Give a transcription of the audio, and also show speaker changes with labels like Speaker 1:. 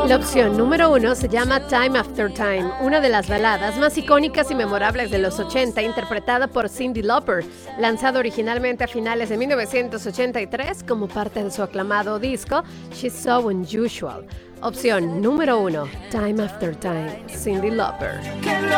Speaker 1: La opción número 1 se llama Time After Time, una de las baladas más icónicas y memorables de los 80, interpretada por Cyndi Lauper, lanzado originalmente a finales de 1983 como parte de su aclamado disco She's So Unusual. Opción número 1, Time After Time, Cyndi Lauper.